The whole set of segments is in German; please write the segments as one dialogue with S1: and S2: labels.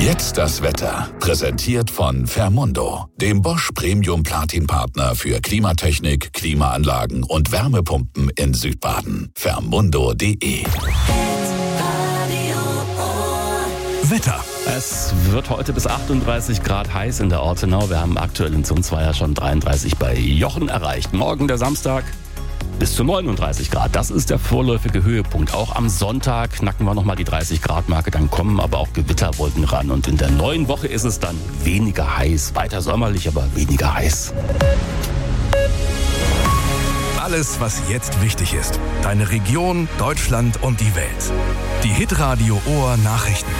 S1: Jetzt das Wetter. Präsentiert von Fermundo, dem Bosch Premium Platin Partner für Klimatechnik, Klimaanlagen und Wärmepumpen in Südbaden. Fermundo.de.
S2: Wetter.
S3: Es wird heute bis 38 Grad heiß in der Ortenau. Wir haben aktuell in Zunzweiler schon 33 bei Jochen erreicht. Morgen der Samstag bis zu 39 Grad. Das ist der vorläufige Höhepunkt. Auch am Sonntag knacken wir nochmal die 30 Grad Marke. Dann kommen aber auch Gewitterwolken ran. Und in der neuen Woche ist es dann weniger heiß. Weiter sommerlich, aber weniger heiß.
S2: Alles, was jetzt wichtig ist. Deine Region, Deutschland und die Welt. Die Hitradio Ohr Nachrichten.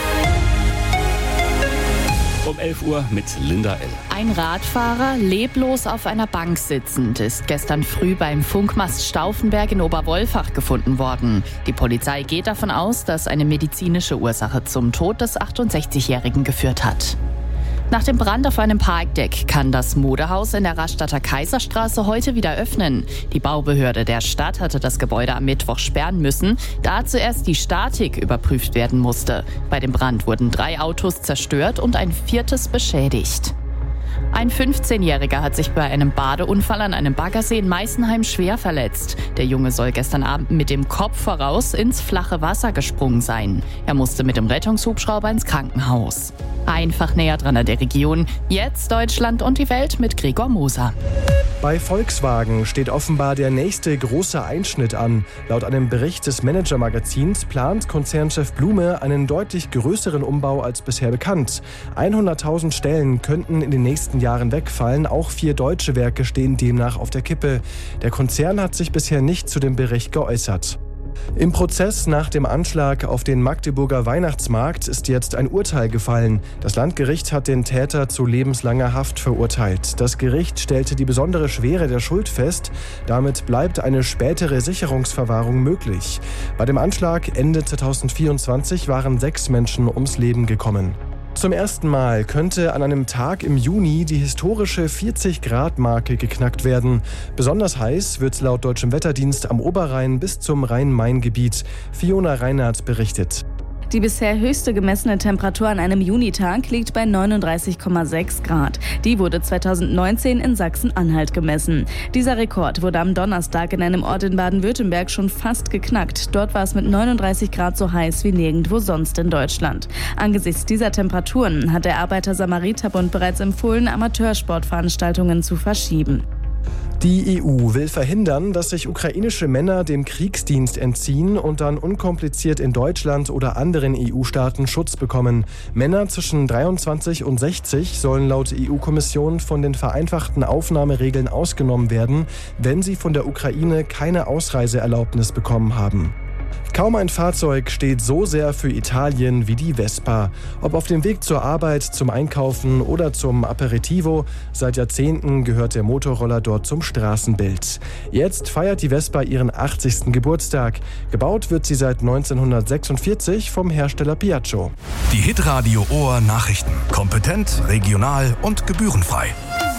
S3: Um 11 Uhr mit Linda L.
S4: Ein Radfahrer, leblos auf einer Bank sitzend, ist gestern früh beim Funkmast Stauffenberg in Oberwolfach gefunden worden. Die Polizei geht davon aus, dass eine medizinische Ursache zum Tod des 68-Jährigen geführt hat. Nach dem Brand auf einem Parkdeck kann das Modehaus in der Rastatter Kaiserstraße heute wieder öffnen. Die Baubehörde der Stadt hatte das Gebäude am Mittwoch sperren müssen, da zuerst die Statik überprüft werden musste. Bei dem Brand wurden 3 Autos zerstört und ein 4. beschädigt. Ein 15-Jähriger hat sich bei einem Badeunfall an einem Baggersee in Meißenheim schwer verletzt. Der Junge soll gestern Abend mit dem Kopf voraus ins flache Wasser gesprungen sein. Er musste mit dem Rettungshubschrauber ins Krankenhaus. Einfach näher dran an der Region. Jetzt Deutschland und die Welt mit Gregor Moser.
S5: Bei Volkswagen steht offenbar der nächste große Einschnitt an. Laut einem Bericht des Manager-Magazins plant Konzernchef Blume einen deutlich größeren Umbau als bisher bekannt. 100.000 Stellen könnten in den nächsten Jahren wegfallen. Auch 4 deutsche Werke stehen demnach auf der Kippe. Der Konzern hat sich bisher nicht zu dem Bericht geäußert. Im Prozess nach dem Anschlag auf den Magdeburger Weihnachtsmarkt ist jetzt ein Urteil gefallen. Das Landgericht hat den Täter zu lebenslanger Haft verurteilt. Das Gericht stellte die besondere Schwere der Schuld fest. Damit bleibt eine spätere Sicherungsverwahrung möglich. Bei dem Anschlag Ende 2024 waren 6 Menschen ums Leben gekommen. Zum ersten Mal könnte an einem Tag im Juni die historische 40-Grad-Marke geknackt werden. Besonders heiß wird es laut Deutschem Wetterdienst am Oberrhein bis zum Rhein-Main-Gebiet. Fiona Reinhardt berichtet.
S6: Die bisher höchste gemessene Temperatur an einem Junitag liegt bei 39,6 Grad. Die wurde 2019 in Sachsen-Anhalt gemessen. Dieser Rekord wurde am Donnerstag in einem Ort in Baden-Württemberg schon fast geknackt. Dort war es mit 39 Grad so heiß wie nirgendwo sonst in Deutschland. Angesichts dieser Temperaturen hat der Arbeiter-Samariter-Bund bereits empfohlen, Amateursportveranstaltungen zu verschieben.
S5: Die EU will verhindern, dass sich ukrainische Männer dem Kriegsdienst entziehen und dann unkompliziert in Deutschland oder anderen EU-Staaten Schutz bekommen. Männer zwischen 23 und 60 sollen laut EU-Kommission von den vereinfachten Aufnahmeregeln ausgenommen werden, wenn sie von der Ukraine keine Ausreiseerlaubnis bekommen haben. Kaum ein Fahrzeug steht so sehr für Italien wie die Vespa. Ob auf dem Weg zur Arbeit, zum Einkaufen oder zum Aperitivo, seit Jahrzehnten gehört der Motorroller dort zum Straßenbild. Jetzt feiert die Vespa ihren 80. Geburtstag. Gebaut wird sie seit 1946 vom Hersteller Piaggio.
S2: Die Hitradio Ohr Nachrichten. Kompetent, regional und gebührenfrei.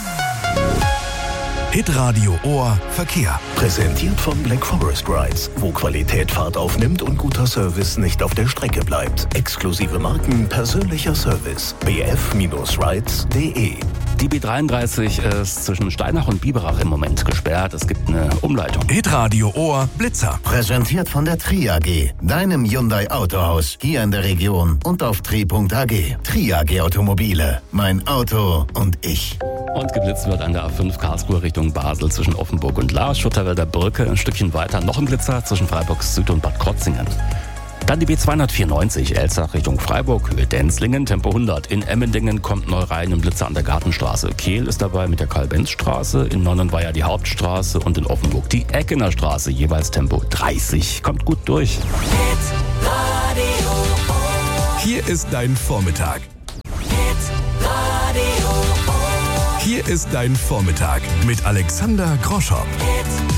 S2: Hitradio Ohr Verkehr.
S1: Präsentiert von Black Forest Rides, wo Qualität Fahrt aufnimmt und guter Service nicht auf der Strecke bleibt. Exklusive Marken, persönlicher Service. bf-rides.de.
S3: Die B33 ist zwischen Steinach und Biberach im Moment gesperrt. Es gibt eine Umleitung.
S2: Hitradio Ohr Blitzer.
S7: Präsentiert von der Tri AG, deinem Hyundai Autohaus hier in der Region und auf tri.ag. Tri AG Automobile, mein Auto und ich.
S3: Und geblitzt wird an der A5 Karlsruhe Richtung Basel zwischen Offenburg und Lars, Schutterwälder Brücke. Ein Stückchen weiter noch ein Blitzer zwischen Freiburg Süd und Bad Krotzingen. Dann die B294 Elzach Richtung Freiburg, Höhe Denzlingen, Tempo 100. In Emmendingen kommt Neurhein ein Blitzer an der Gartenstraße. Kehl ist dabei mit der Karl-Benz-Straße. In Nonnenweier die Hauptstraße und in Offenburg die Eckener Straße. Jeweils Tempo 30. Kommt gut durch.
S2: Hier ist dein Vormittag. Hier ist dein Vormittag mit Alexander Groschow.